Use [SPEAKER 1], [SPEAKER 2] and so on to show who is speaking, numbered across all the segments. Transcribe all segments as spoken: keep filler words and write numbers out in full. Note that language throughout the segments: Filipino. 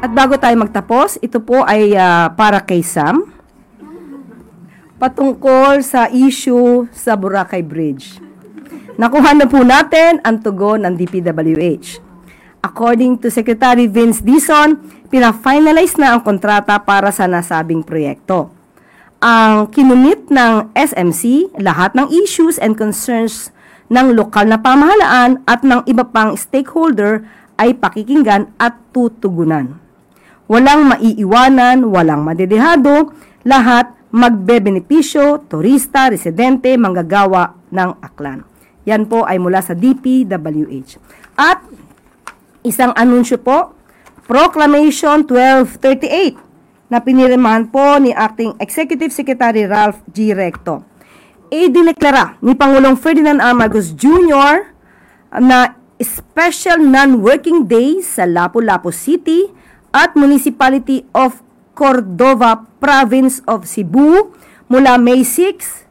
[SPEAKER 1] At bago tayo magtapos, ito po ay uh, para kay Sam, patungkol sa issue sa Boracay Bridge. Nakuha na po natin ang tugon ng D P W H. According to Secretary Vince Dizon, pina-finalize na ang kontrata para sa nasabing proyekto. Ang kinumit ng S M C, lahat ng issues and concerns ng lokal na pamahalaan at ng iba pang stakeholder ay pakikinggan at tutugunan. Walang maiiwanan, walang madedehado, lahat magbebenepisyo, turista, residente, manggagawa ng aklan. Yan po ay mula sa D P W H. At isang anunsyo po, Proclamation twelve thirty-eight na pinirmahan po ni Acting Executive Secretary Ralph G. Recto. Idineklara ni Pangulong Ferdinand R. Marcos Junior na Special Non-Working Day sa Lapu-Lapu City at Municipality of Cordova, Province of Cebu mula May sixth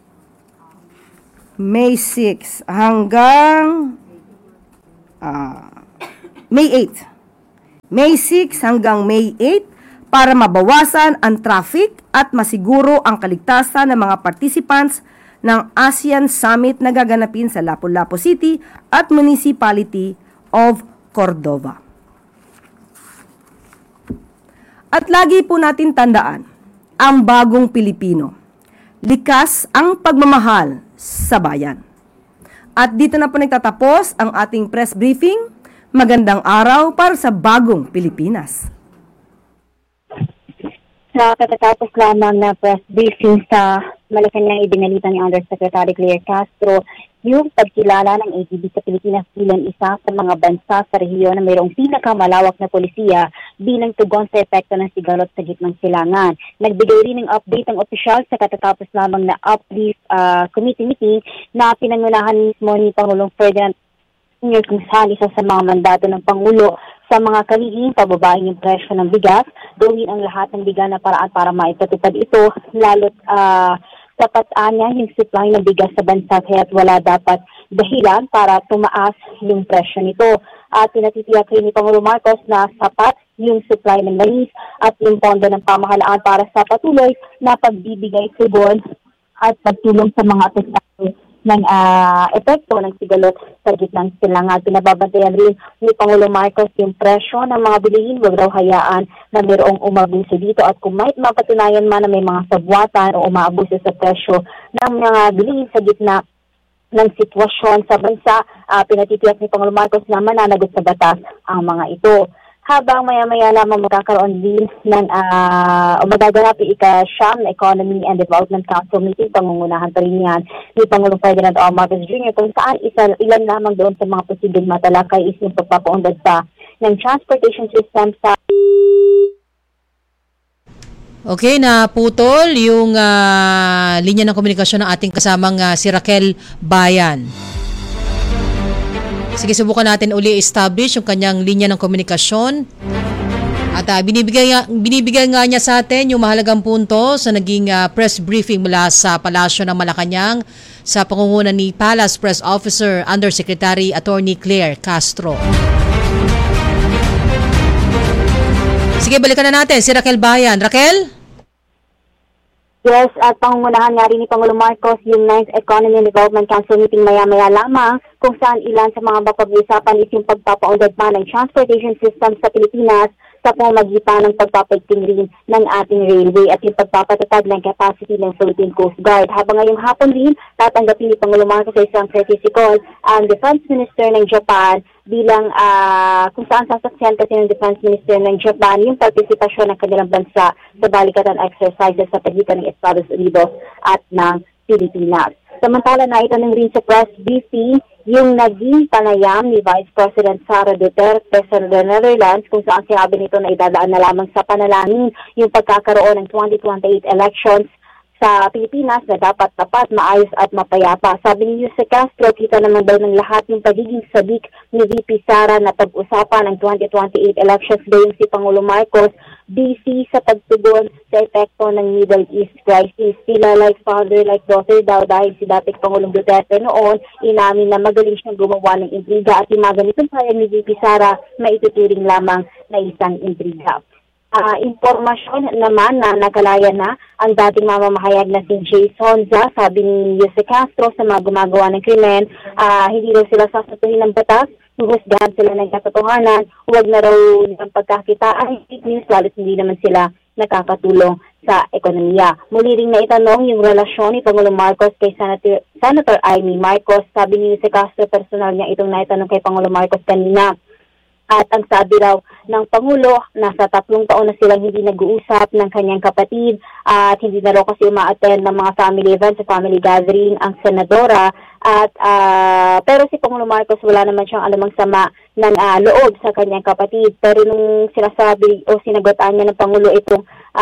[SPEAKER 1] May sixth hanggang uh, May eighth. May sixth hanggang May eighth para mabawasan ang traffic at masiguro ang kaligtasan ng mga participants ng ASEAN Summit na gaganapin sa Lapu-Lapu City at Municipality of Cordova. At lagi po natin tandaan, ang bagong Pilipino, likas ang pagmamahal sa bayan. At dito na po nagtatapos ang ating press briefing. Magandang araw para sa bagong Pilipinas.
[SPEAKER 2] Sa katatapos lamang na press briefing sa Malacanang, ibinalita ni Undersecretary Claire Castro yung pagkilala ng A T B sa Pilipinas bilang isa sa mga bansa sa rehiyon na mayroong pinakamalawak na polisiya bilang tugon sa epekto ng sigalot sa gitnang silangan. Nagbigay rin ng update ang opisyal sa katatapos lamang na uplift uh, committee meeting na pinangunahan mismo ni Pangulong Ferdinand Junior kung saan isa sa mga mandato ng Pangulo sa mga kalihim, pababain yung presyo ng bigas, gawin ang lahat ng bigas na paraan para maipatupad ito, lalo't uh, sapat anya yung supply ng bigas sa bansa kaya't wala dapat dahilan para tumaas yung presyo nito. At pinatitiyak rin ni Pangulong Marcos na sapat yung supply ng mais at yung pondo ng pamahalaan para sa patuloy na pagbibigay tugon at pagtulong sa mga apektado ng uh, epekto ng sigalot sa gitnang silangan. Pinababantayan rin ni Pangulong Marcos yung presyo ng mga bilihin, wag raw hayaan na mayroong umabuso dito at kung may mapatunayan man na may mga sabwatan o umaabuso sa presyo ng mga bilihin sa gitna ng sitwasyon sa bansa, uh, pinatitiyak ni Pangulong Marcos na mananagot sa batas ang mga ito. Habang maya-maya lamang magkakaroon din ng uh, o magaganap yung ika-siyam na Economy and Development Council meeting, pangungunahan pa rin yan ni Pangulong Ferdinand R. Marcos Junior kung saan isa, ilan lamang doon sa mga posibleng matalakay is yung pagpapaunlad pa ng transportation system sa...
[SPEAKER 3] Okay, naputol yung uh, linya ng komunikasyon ng ating kasamang uh, si Raquel Bayan. Sige, subukan natin uli establish yung kanyang linya ng komunikasyon. At uh, binibigay, binibigay nga niya sa atin yung mahalagang punto sa naging uh, press briefing mula sa Palasyo ng Malacanang sa pangunguna ni Palace Press Officer Undersecretary Attorney Claire Castro. Sige, balikan na natin si Raquel Bayan. Raquel?
[SPEAKER 2] Yes, at pangungunahan nga rin ni Pangulong Marcos yung ninth Economy and Development Council meeting maya-maya lamang kung saan ilan sa mga mapag-uusapan is yung pagpapaunlad pa ng transportation system sa Pilipinas sa pamamagitan ng pagpapaigting rin ng ating railway at yung pagpapatatag ng capacity ng Philippine Coast Guard. Habang ngayong hapon din, tatanggapin ni Pangulong Marcos sa isang courtesy call ang Defense Minister ng Japan bilang uh, kung saan sasaksihan kasi ng Defense Minister ng Japan yung partisipasyon ng kanilang bansa sa balikatan exercises sa pagitan ng Estados Unidos at ng Pilipinas. Samantala na itanong rin sa press briefing yung naging panayam ni Vice President Sara Duterte sa the Netherlands kung saan sinabi nito na idadaan na lamang sa panalangin yung pagkakaroon ng twenty twenty-eight elections sa Pilipinas na dapat tapat, maayos at mapayapa. Sabi ni Jose Castro, kita naman daw ng lahat yung pagiging sabik ni V P Sara na pag-usapan ng twenty twenty-eight elections dahil si Pangulo Marcos busy sa pagtugon sa epekto ng Middle East crisis. Sila like father, like daughter daw dahil si dating Pangulong Duterte noon inamin na magaling siyang gumawa ng intriga at yung mga ganitong payag ni V P Sara maituturing lamang na isang intriga. Uh, impormasyon naman na nakalaya na ang dating mamamahayag na si Jay Sonza. Sabi ni Jose Castro sa mga gumagawa ng krimen, uh, hindi daw sila sasatuhin ng batas, huhusgahan sila ng katotohanan, huwag na raw ng pagkakitaan, fake news, lalo't hindi naman sila nakakatulong sa ekonomiya. Muli ring naitanong yung relasyon ni Pangulong Marcos kay Senator, Senator Amy Marcos. Sabi ni Jose Castro, personal niya itong naitanong kay Pangulong Marcos kanina. At ang sabi raw ng Pangulo, nasa tatlong taon na silang hindi nag-uusap ng kanyang kapatid at hindi na raw kasi uma-attend ng mga family events sa family gathering ang senadora. At uh, pero si Pangulo Marcos wala naman siyang alamang sama ng uh, loob sa kanyang kapatid. Pero nung sinasabi o sinagotaan niya ng Pangulo itong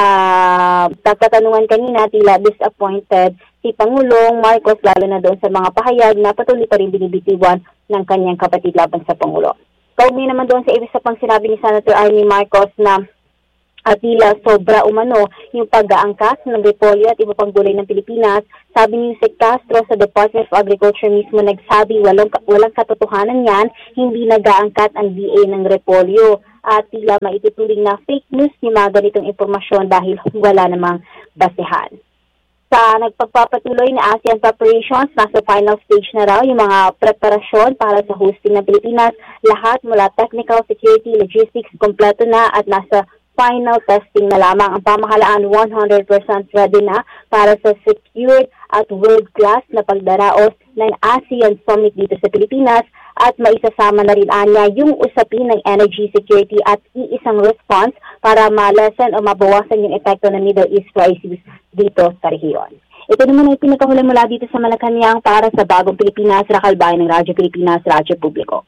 [SPEAKER 2] uh, tatanungan kanina, tila disappointed si Pangulong Marcos lalo na doon sa mga pahayag na patuloy pa rin binibitiwan ng kanyang kapatid laban sa Pangulo. Kaugnay naman doon sa ibig sa pang sinabi ni Senator Amy Marcos na at tila sobra umano yung pag-aangkas ng repolyo at iba pang gulay ng Pilipinas. Sabi ni Jose Castro sa Department of Agriculture mismo nagsabi walang, walang katotohanan yan, hindi nag-aangkat ang D A ng repolyo. At tila maituturing na fake news yung mga ganitong impormasyon dahil wala namang basehan. Sa nagpagpapatuloy na ASEAN preparations, nasa final stage na raw yung mga preparasyon para sa hosting ng Pilipinas. Lahat mula technical, security, logistics, kompleto na at nasa final testing na lamang. Ang pamahalaan one hundred percent ready na para sa secured at world-class na pagdaraos ng ASEAN Summit dito sa Pilipinas at maisasama na rin anya yung usapin ng energy security at iisang response para malasan o mabawasan yung epekto ng Middle East crisis dito sa rehiyon. Ito naman ay pinakahuli mula dito sa Malacanang para sa Bagong Pilipinas, Rakalbayan ng Radyo Pilipinas, Radyo Publiko.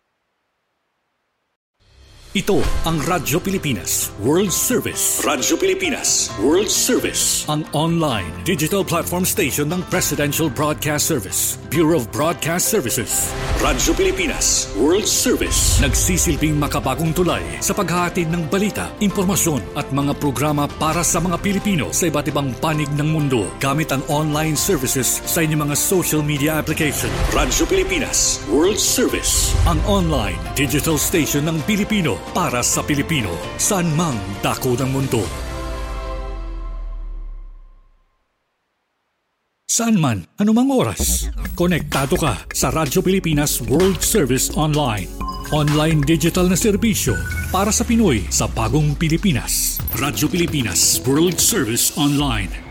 [SPEAKER 4] Ito ang Radyo Pilipinas World Service. Radyo Pilipinas World Service. Ang online digital platform station ng Presidential Broadcast Service, Bureau of Broadcast Services. Radyo Pilipinas World Service. Nagsisilbing makabagong tulay sa paghahatid ng balita, impormasyon at mga programa para sa mga Pilipino sa iba't ibang panig ng mundo gamit ang online services sa inyong mga social media application. Radyo Pilipinas World Service. Ang online digital station ng Pilipino para sa Pilipino, saan mang dako ng mundo. Saan man, anumang oras, konektado ka sa Radyo Pilipinas World Service Online. Online digital na serbisyo para sa Pinoy sa bagong Pilipinas. Radyo Pilipinas World Service Online.